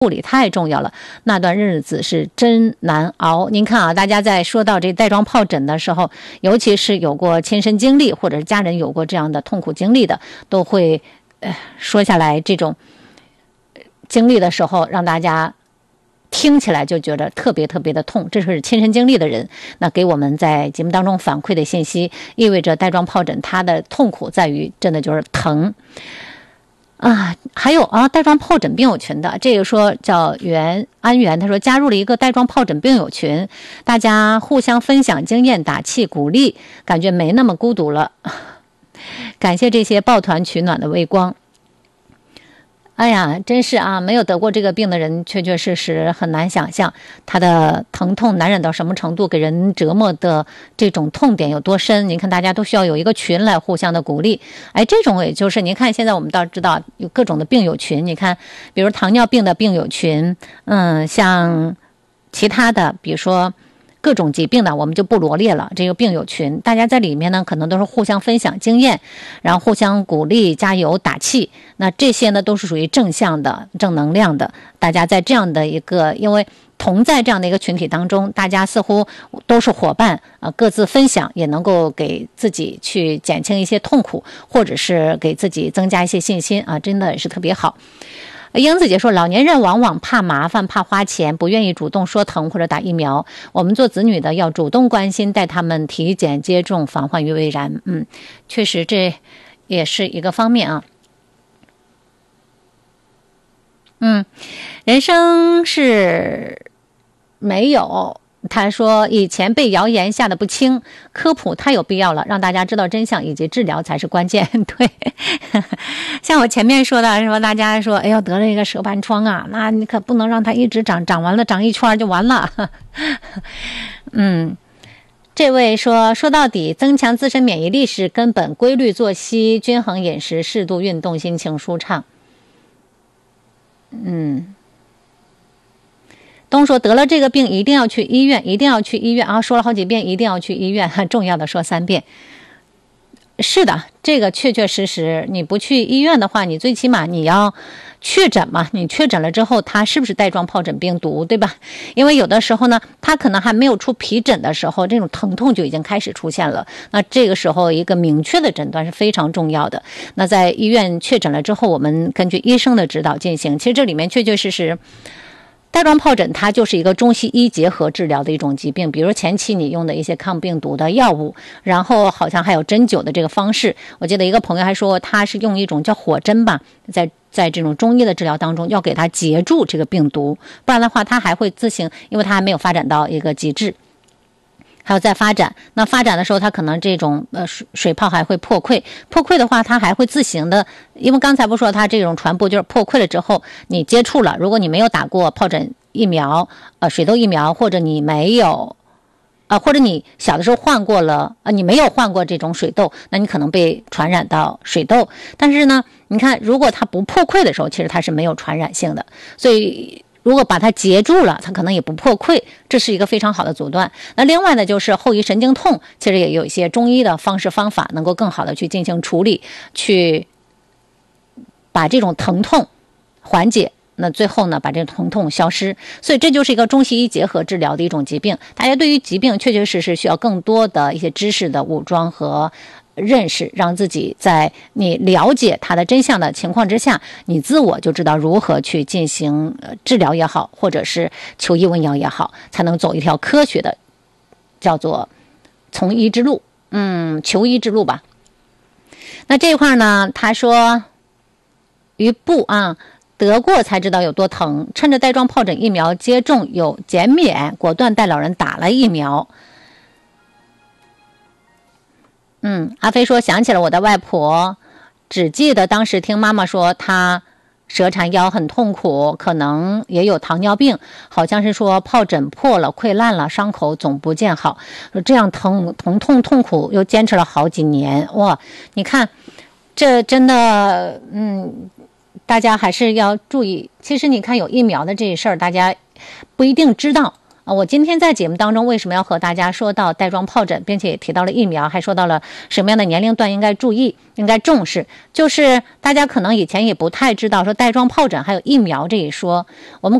护理太重要了，那段日子是真难熬。您看啊，大家在说到这带状疱疹的时候，尤其是有过亲身经历或者是家人有过这样的痛苦经历的，都会说下来这种经历的时候，让大家听起来就觉得特别特别的痛。这是亲身经历的人，那给我们在节目当中反馈的信息，意味着带状疱疹它的痛苦在于真的就是疼。还有带状疱疹病友群的，这个说叫安源，他说加入了一个带状疱疹病友群，大家互相分享经验，打气鼓励，感觉没那么孤独了。感谢这些抱团取暖的微光。哎呀，真是啊，没有得过这个病的人确确实实很难想象他的疼痛难忍到什么程度，给人折磨的这种痛点有多深。您看大家都需要有一个群来互相的鼓励。这种也就是您看现在我们倒知道有各种的病友群，你看比如糖尿病的病友群，像其他的比如说各种疾病的我们就不罗列了，这个病友群大家在里面呢可能都是互相分享经验，然后互相鼓励加油打气，那这些呢都是属于正向的正能量的。大家在这样的一个因为同在这样的一个群体当中，大家似乎都是伙伴各自分享也能够给自己去减轻一些痛苦，或者是给自己增加一些信心真的是特别好。英子姐说，老年人往往怕麻烦怕花钱，不愿意主动说疼或者打疫苗，我们做子女的要主动关心，带他们体检接种，防患于未然。确实这也是一个方面啊。人生是没有，他说以前被谣言吓得不轻，科普太有必要了，让大家知道真相以及治疗才是关键。对，像我前面说的，说大家说哎呦得了一个舌盘疮啊，那你可不能让它一直长，长完了长一圈就完了。这位说到底增强自身免疫力是根本，规律作息，均衡饮食，适度运动，心情舒畅。东说得了这个病一定要去医院，一定要去医院啊！说了好几遍，一定要去医院，很重要的说3遍。是的，这个确确实实，你不去医院的话，你最起码你要确诊嘛，你确诊了之后，它是不是带状疱疹病毒，对吧？因为有的时候呢，它可能还没有出皮疹的时候，这种疼痛就已经开始出现了。那这个时候一个明确的诊断是非常重要的。那在医院确诊了之后，我们根据医生的指导进行。其实这里面确确实实，带状疱疹它就是一个中西医结合治疗的一种疾病，比如前期你用的一些抗病毒的药物，然后好像还有针灸的这个方式。我记得一个朋友还说他是用一种叫火针吧，在这种中医的治疗当中要给他截住这个病毒，不然的话它还会自行，因为它还没有发展到一个极致，还有在发展，那发展的时候它可能这种水泡还会破溃的话它还会自行的，因为刚才不说它这种传播就是破溃了之后你接触了，如果你没有打过疱疹疫苗水痘疫苗，或者你没有或者你小的时候患过了你没有患过这种水痘，那你可能被传染到水痘。但是呢你看如果它不破溃的时候，其实它是没有传染性的，所以如果把它截住了，它可能也不破溃，这是一个非常好的阻断。那另外呢，就是后遗神经痛，其实也有一些中医的方式方法能够更好的去进行处理，去把这种疼痛缓解，那最后呢把这个疼痛消失。所以这就是一个中西医结合治疗的一种疾病。大家对于疾病确确实实需要更多的一些知识的武装和认识，让自己在你了解它的真相的情况之下，你自我就知道如何去进行治疗也好，或者是求医问药也好，才能走一条科学的叫做从医之路，求医之路吧。那这一块呢，他说于不得过才知道有多疼，趁着带状疱疹疫苗接种有减免，果断带老人打了疫苗。阿飞说想起了我的外婆，只记得当时听妈妈说她舌缠腰很痛苦，可能也有糖尿病，好像是说疱疹破了溃烂了，伤口总不见好，这样疼痛苦又坚持了好几年。哇，你看这真的大家还是要注意。其实你看有疫苗的这事儿大家不一定知道我今天在节目当中为什么要和大家说到带状疱疹，并且也提到了疫苗，还说到了什么样的年龄段应该注意、应该重视，就是大家可能以前也不太知道说带状疱疹还有疫苗这一说。我们